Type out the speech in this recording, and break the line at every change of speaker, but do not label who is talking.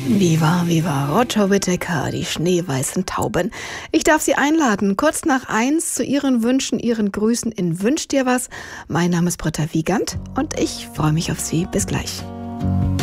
Viva, viva, Roger Whittaker, die schneeweißen Tauben. Ich darf Sie einladen, kurz nach 1 zu Ihren Wünschen, Ihren Grüßen in Wünsch dir was. Mein Name ist Britta Wiegand und ich freue mich auf Sie. Bis gleich.